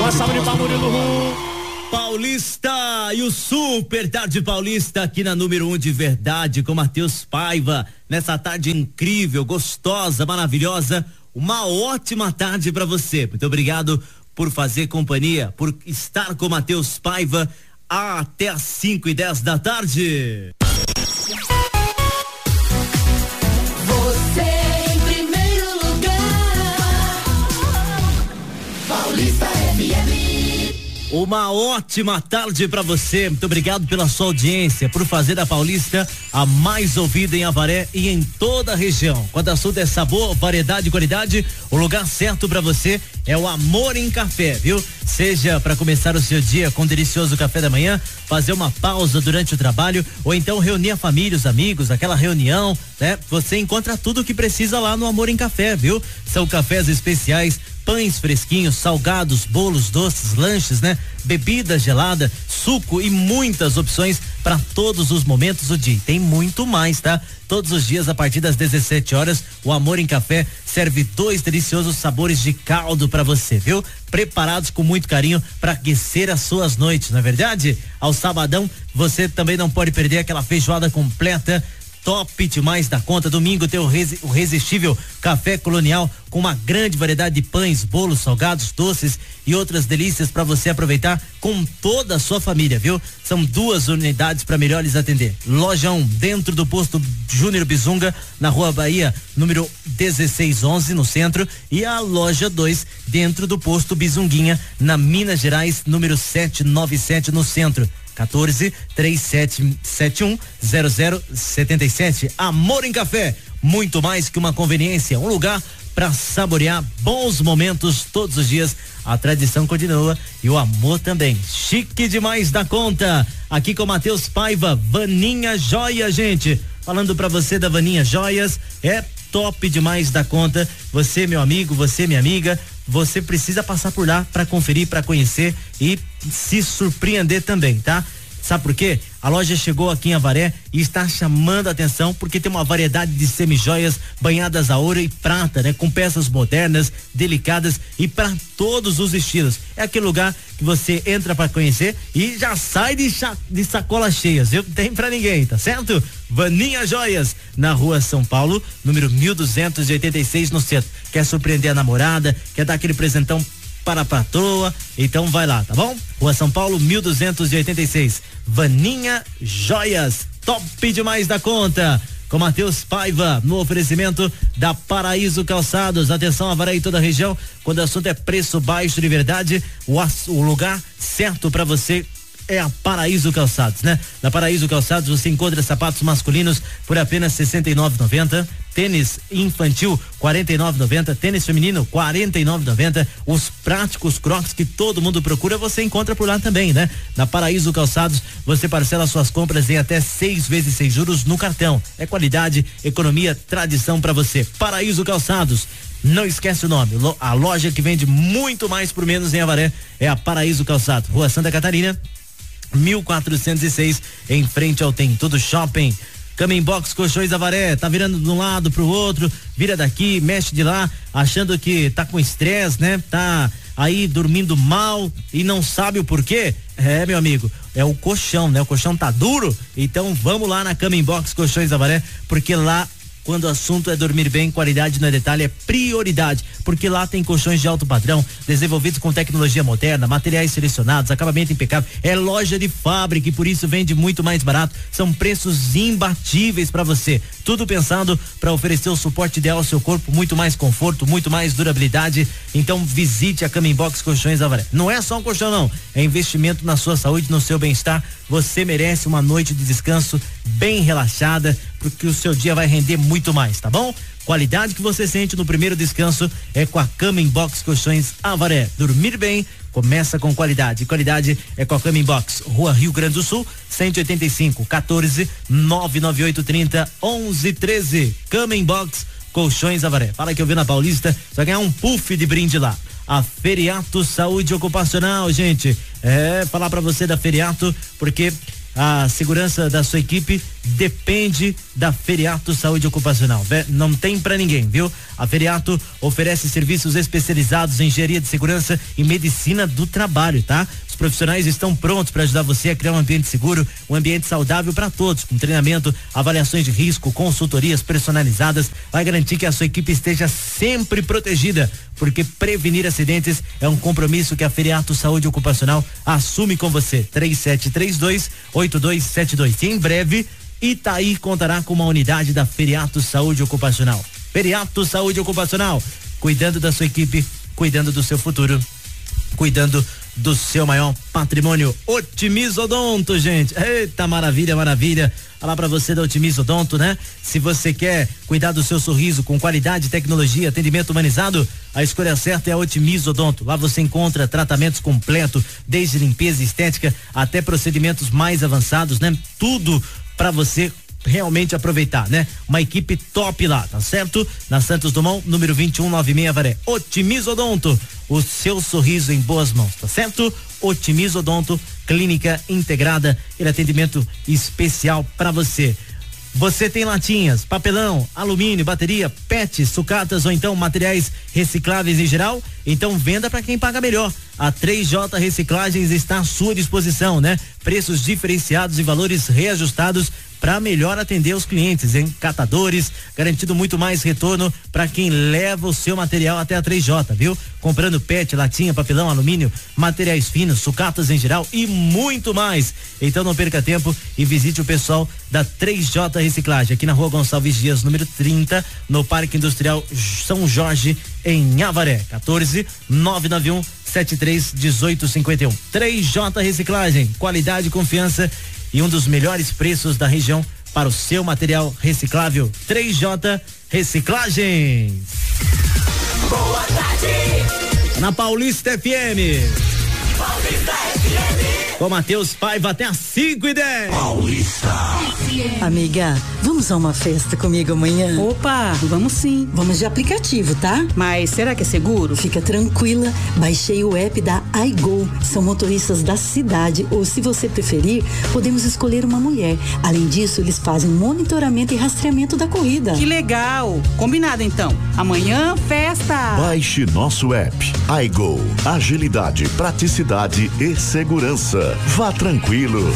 Uma salva de palmas, Murilo. Paulista e o Super Tarde Paulista aqui na número 1 de verdade com Matheus Paiva, nessa tarde incrível, gostosa, maravilhosa, uma ótima tarde para você. Muito obrigado por fazer companhia, por estar com Matheus Paiva até as 5:10 da tarde. Você em primeiro lugar, Paulista FM. Uma ótima tarde para você. Muito obrigado pela sua audiência, por fazer da Paulista a mais ouvida em Avaré e em toda a região. Quando o assunto é sabor, variedade e qualidade, o lugar certo para você é o Amor em Café, viu? Seja para começar o seu dia com um delicioso café da manhã, fazer uma pausa durante o trabalho ou então reunir a família, os amigos, aquela reunião, né? Você encontra tudo o que precisa lá no Amor em Café, viu? São cafés especiais, pães fresquinhos, salgados, bolos, doces, lanches, né? Bebida gelada, suco e muitas opções para todos os momentos do dia. Tem muito mais, tá? Todos os dias a partir das 17 horas, o Amor em Café serve 2 deliciosos sabores de caldo para você, viu? Preparados com muito carinho para aquecer as suas noites, não é verdade? Ao sabadão, você também não pode perder aquela feijoada completa, top demais da conta. Domingo tem o irresistível Café Colonial com uma grande variedade de pães, bolos, salgados, doces e outras delícias para você aproveitar com toda a sua família, viu? São 2 unidades para melhor lhes atender. Loja 1, dentro do posto Júnior Bizunga, na Rua Bahia, número 1611, no centro, e a loja 2, dentro do posto Bizunguinha, na Minas Gerais, número 797, no centro. 14-3771-0077. Amor em Café, muito mais que uma conveniência, um lugar para saborear bons momentos todos os dias. A tradição continua e o amor também. Chique demais da conta. Aqui com Matheus Paiva, Vaninha Joia, gente. Falando para você da Vaninha Joias, é top demais da conta. Você, meu amigo, você, minha amiga, você precisa passar por lá para conferir, para conhecer e se surpreender também, tá? Sabe por quê? A loja chegou aqui em Avaré e está chamando a atenção porque tem uma variedade de semijoias banhadas a ouro e prata, né? Com peças modernas, delicadas e para todos os estilos. É aquele lugar que você entra para conhecer e já sai de sacolas cheias, viu? Tem pra ninguém, tá certo? Vaninha Joias, na Rua São Paulo, número 1286, no centro. Quer surpreender a namorada? Quer dar aquele presentão para a patroa? Então vai lá, tá bom? Rua São Paulo, 1286. Vaninha Joias, top demais da conta. Com Matheus Paiva, no oferecimento da Paraíso Calçados. Atenção, Avaré e toda a região, quando o assunto é preço baixo de verdade, o lugar certo para você é a Paraíso Calçados, né? Na Paraíso Calçados você encontra sapatos masculinos por apenas R$ 69,90, tênis infantil R$ 49,90, tênis feminino R$ 49,90, os práticos Crocs que todo mundo procura você encontra por lá também, né? Na Paraíso Calçados você parcela suas compras em até 6 vezes sem juros no cartão. É qualidade, economia, tradição para você. Paraíso Calçados. Não esquece o nome, a loja que vende muito mais por menos em Avaré é a Paraíso Calçados, Rua Santa Catarina, 1406, em frente ao Tem Tudo Shopping. Cama Box Colchões Avaré, tá virando de um lado pro outro, vira daqui, mexe de lá, achando que tá com estresse, né? Tá aí dormindo mal e não sabe o porquê? É, meu amigo, é o colchão, né? O colchão tá duro, então vamos lá na Cama Box Colchões Avaré, porque lá, quando o assunto é dormir bem, qualidade não é detalhe, é prioridade, porque lá tem colchões de alto padrão, desenvolvidos com tecnologia moderna, materiais selecionados, acabamento impecável, é loja de fábrica e por isso vende muito mais barato, são preços imbatíveis para você, tudo pensado para oferecer o suporte ideal ao seu corpo, muito mais conforto, muito mais durabilidade. Então visite a Cama Box Colchões Avaré. Não é só um colchão não, é investimento na sua saúde, no seu bem-estar. Você merece uma noite de descanso bem relaxada, porque o seu dia vai render muito mais, tá bom? Qualidade que você sente no primeiro descanso é com a Cama Box Colchões Avaré. Dormir bem começa com qualidade. Qualidade é com a Cama Box, Rua Rio Grande do Sul, 185, 14-99830-1113. Cama Box Colchões Avaré. Fala que eu vi na Paulista, você vai ganhar um puff de brinde lá. A Feriato Saúde Ocupacional, gente. Falar pra você da Feriato, porque A segurança da sua equipe depende da Feriato Saúde Ocupacional. Não tem pra ninguém, viu? A Feriato oferece serviços especializados em engenharia de segurança e medicina do trabalho, tá? Os profissionais estão prontos para ajudar você a criar um ambiente seguro, um ambiente saudável para todos, com treinamento, avaliações de risco, consultorias personalizadas. Vai garantir que a sua equipe esteja sempre protegida, porque prevenir acidentes é um compromisso que a Feriato Saúde Ocupacional assume com você. 3732-8272. E em breve, Itaí contará com uma unidade da Feriato Saúde Ocupacional. Feriato Saúde Ocupacional, cuidando da sua equipe, cuidando do seu futuro, cuidando do seu maior patrimônio. Otimizodonto, gente. Eita, maravilha, maravilha. Falar pra você da Otimizodonto, né? Se você quer cuidar do seu sorriso com qualidade, tecnologia, atendimento humanizado, a escolha certa é a Otimizodonto. Lá você encontra tratamentos completos, desde limpeza estética até procedimentos mais avançados, né? Tudo pra você realmente aproveitar, né? Uma equipe top lá, tá certo? Na Santos Dumont, número 2196 Avaré. Otimizodonto, o seu sorriso em boas mãos, tá certo? Otimizodonto, clínica integrada e atendimento especial para você. Você tem latinhas, papelão, alumínio, bateria, PET, sucatas ou então materiais recicláveis em geral? Então venda para quem paga melhor. A 3J Reciclagens está à sua disposição, né? Preços diferenciados e valores reajustados para melhor atender os clientes, hein? Catadores, garantido muito mais retorno para quem leva o seu material até a 3J, viu? Comprando PET, latinha, papelão, alumínio, materiais finos, sucatas em geral e muito mais. Então não perca tempo e visite o pessoal da 3J Reciclagem, aqui na Rua Gonçalves Dias, número 30, no Parque Industrial São Jorge, em Avaré. 14-991-73-1851. 3J Reciclagem, qualidade, confiança e um dos melhores preços da região para o seu material reciclável. 3J Reciclagens. Boa tarde. Na Paulista FM. Paulista FM. Com Matheus Paiva até às 5:10. Paulista. Amiga, vamos a uma festa comigo amanhã? Opa, vamos sim. Vamos de aplicativo, tá? Mas será que é seguro? Fica tranquila, baixei o app da iGo. São motoristas da cidade ou, se você preferir, podemos escolher uma mulher. Além disso, eles fazem monitoramento e rastreamento da corrida. Que legal. Combinado então. Amanhã, festa. Baixe nosso app. iGo. Agilidade, praticidade e segurança. Vá tranquilo.